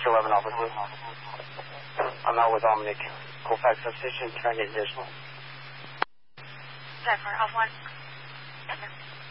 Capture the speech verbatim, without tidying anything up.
Oscar eleven Alpha Blue. I'm out with Dominic. Colfax substation, trying to get additional. Zephyr, Alpha one.